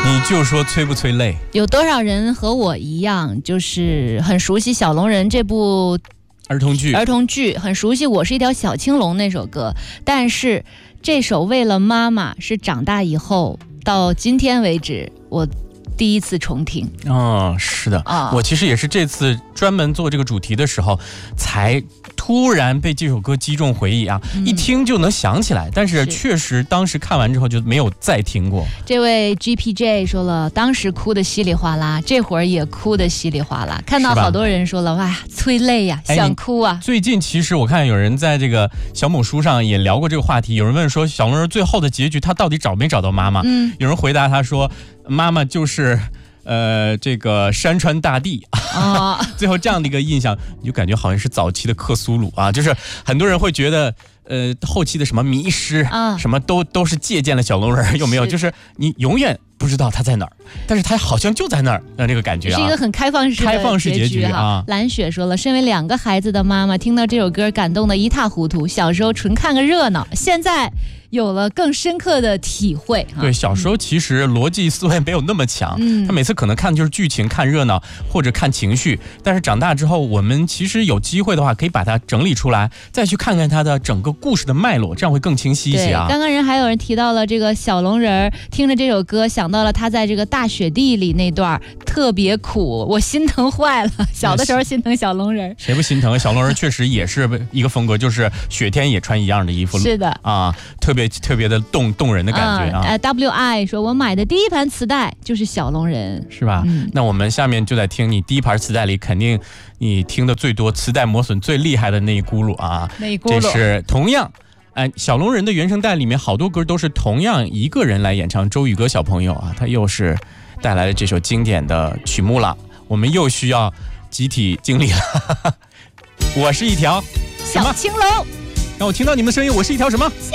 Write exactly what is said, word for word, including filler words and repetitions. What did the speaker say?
你就说催不催泪？ 有多少人和我一样，就是很熟悉《小龙人》这部儿童剧？ 儿童剧很熟悉，《我是一条小青龙》那首歌，但是这首《为了妈妈》是长大以后到今天为止我第一次重听。 哦，是的、 啊、 我其实也是这次专门做这个主题的时候，才突然被这首歌击中回忆啊、嗯，一听就能想起来。但是确实当时看完之后就没有再听过。 这位 G P J 说了，当时哭的稀里哗啦，这会儿也哭的稀里哗啦。看到好多人说了，哇，催泪呀、啊，想哭啊。 最近其实我看有人在这个小某书上也聊过这个话题，有人问说小龙人最后的结局他到底找没找到妈妈？嗯，有人回答他说，妈妈就是呃，这个山川大地啊，最后这样的一个印象，你就感觉好像是早期的克苏鲁啊，就是很多人会觉得，呃，后期的什么迷失啊，什么都都是借鉴了小龙人，有没有？就是你永远不知道他在哪儿，但是他好像就在那儿，那这个感觉啊， 是一个很开放式的开放式结局啊。 蓝雪说了，身为两个孩子的妈妈，听到这首歌感动得一塌糊涂。小时候纯看个热闹，现在有了更深刻的体会。 对，小时候其实逻辑思维没有那么强，嗯，他每次可能看的就是剧情、看热闹或者看情绪。但是长大之后，我们其实有机会的话，可以把它整理出来，再去看看它的整个故事的脉络，这样会更清晰一些啊。 刚刚人还有人提到了这个小龙人，听着这首歌想到了他在这个大雪地里那段特别苦，我心疼坏了。小的时候心疼小龙人， 谁不心疼？小龙人确实也是一个风格，就是雪天也穿一样的衣服， 是的啊，特别特别的动动人的感觉啊。 呃 W I 说，我买的第一盘磁带就是小龙人， 是吧？嗯，那我们下面就在听你第一盘磁带里，肯定你听的最多、磁带磨损最厉害的那一轱辘啊， 那一轱辘。 这是同样。哎，小龙人的原声带里面好多歌都是同样一个人来演唱，周宇哥小朋友啊，他又是带来了这首经典的曲目了，我们又需要集体经历了。我是一条小青龙， 让我听到你们的声音，我是一条什么？ 小